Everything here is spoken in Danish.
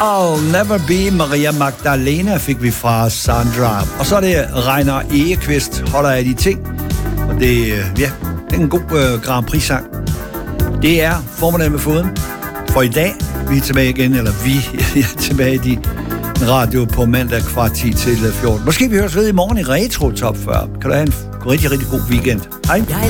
I'll Never Be Maria Magdalena fik vi fra Sandra. Og så er det Reiner Egeqvist, holder af de ting. Og det er en god Grand Prix-sang. Det er formiddag med foden. For i dag, vi er tilbage igen, eller vi er tilbage i din radio på mandag 13:15 til 14. Måske vi høres ved i morgen i Retro Top 40. Kan du have en rigtig, rigtig god weekend. Hej.